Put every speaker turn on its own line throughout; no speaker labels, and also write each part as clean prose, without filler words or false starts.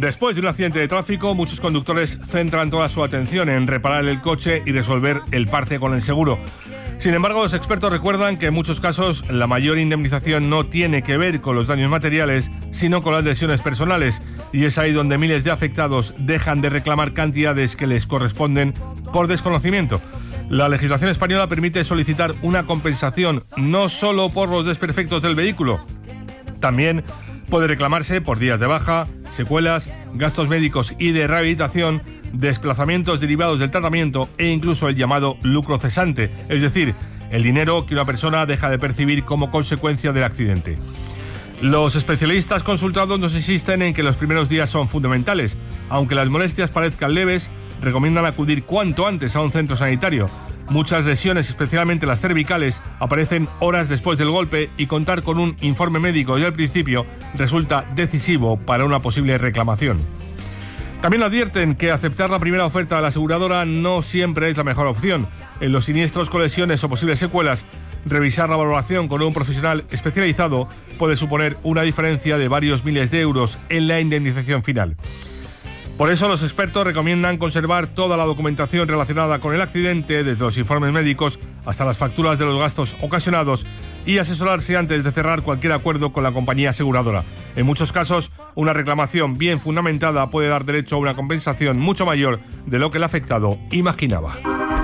Después de un accidente de tráfico, muchos conductores centran toda su atención en reparar el coche y resolver el parte con el seguro. Sin embargo, los expertos recuerdan que en muchos casos la mayor indemnización no tiene que ver con los daños materiales, sino con las lesiones personales. Y es ahí donde miles de afectados dejan de reclamar cantidades que les corresponden por desconocimiento. La legislación española permite solicitar una compensación no solo por los desperfectos del vehículo, también puede reclamarse por días de baja, secuelas, gastos médicos y de rehabilitación, desplazamientos derivados del tratamiento e incluso el llamado lucro cesante, es decir, el dinero que una persona deja de percibir como consecuencia del accidente. Los especialistas consultados nos insisten en que los primeros días son fundamentales. Aunque las molestias parezcan leves, recomiendan acudir cuanto antes a un centro sanitario. Muchas lesiones, especialmente las cervicales, aparecen horas después del golpe y contar con un informe médico desde el principio resulta decisivo para una posible reclamación. También advierten que aceptar la primera oferta de la aseguradora no siempre es la mejor opción. En los siniestros con lesiones o posibles secuelas, revisar la valoración con un profesional especializado puede suponer una diferencia de varios miles de euros en la indemnización final. Por eso los expertos recomiendan conservar toda la documentación relacionada con el accidente, desde los informes médicos hasta las facturas de los gastos ocasionados, y asesorarse antes de cerrar cualquier acuerdo con la compañía aseguradora. En muchos casos, una reclamación bien fundamentada puede dar derecho a una compensación mucho mayor de lo que el afectado imaginaba.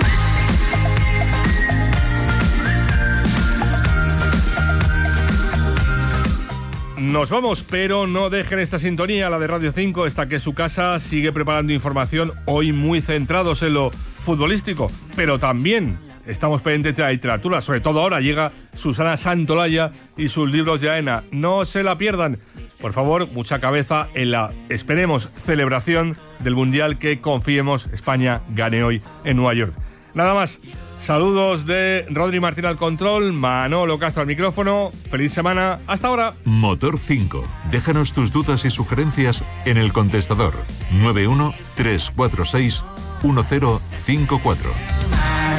Nos vamos, pero no dejen esta sintonía, la de Radio 5, esta que es su casa, sigue preparando información, hoy muy centrados en lo futbolístico, pero también estamos pendientes de la literatura, sobre todo ahora llega Susana Santolaya y sus libros de AENA, no se la pierdan. Por favor, mucha cabeza en la, esperemos, celebración del Mundial que confiemos España gane hoy en Nueva York. Nada más. Saludos de Rodri Martín al control, Manolo Castro al micrófono. Feliz semana, hasta ahora.
Motor 5. Déjanos tus dudas y sugerencias en el contestador 91 346 1054.